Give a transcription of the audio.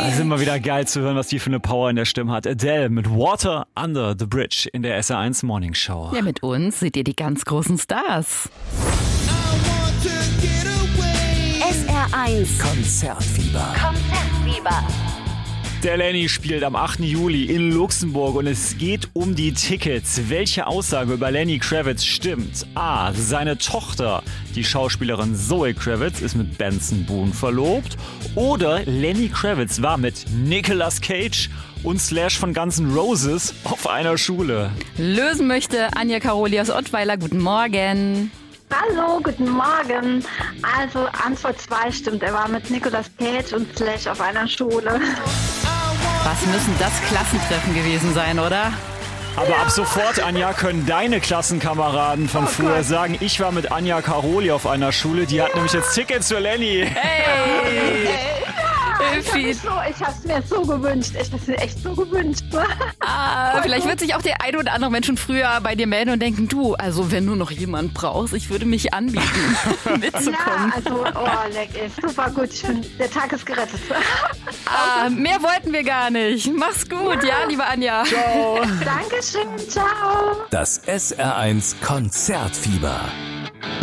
Es ist immer wieder geil zu hören, was die für eine Power in der Stimme hat. Adele mit Water Under the Bridge in der SR1 Morning Show. Ja, mit uns seht ihr die ganz großen Stars. SR1 Konzertfieber. Der Lenny spielt am 8. Juli in Luxemburg und es geht um die Tickets. Welche Aussage über Lenny Kravitz stimmt? A. Seine Tochter, die Schauspielerin Zoe Kravitz, ist mit Benson Boone verlobt. Oder Lenny Kravitz war mit Nicolas Cage und Slash von Guns N' Roses auf einer Schule. Lösen möchte Anja Karoli aus Ottweiler. Guten Morgen. Hallo, guten Morgen. Also Antwort 2 stimmt. Er war mit Nicolas Cage und Slash auf einer Schule. Was müssen das Klassentreffen gewesen sein, oder? Aber ab sofort, Anja, können deine Klassenkameraden von früher sagen, ich war mit Anja Karoli auf einer Schule, die hat nämlich jetzt Tickets für Lenny. Hey! Ich hab's mir so gewünscht. Ich hab's mir echt so gewünscht. Vielleicht wird sich auch der ein oder andere Mensch schon früher bei dir melden und denken, du, also wenn du noch jemand brauchst, ich würde mich anbieten, mitzukommen. Ja, also, leck, ist super gut. Der Tag ist gerettet. Mehr wollten wir gar nicht. Mach's gut, ja, liebe Anja. Ciao. Dankeschön, ciao. Das SR1 Konzertfieber.